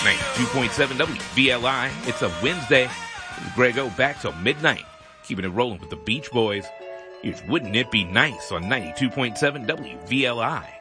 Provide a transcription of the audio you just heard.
92.7 WVLI. It's a Wednesday. It's Grego back till midnight. Keeping it rolling with the Beach Boys. Here's Wouldn't It Be Nice on 92.7 WVLI.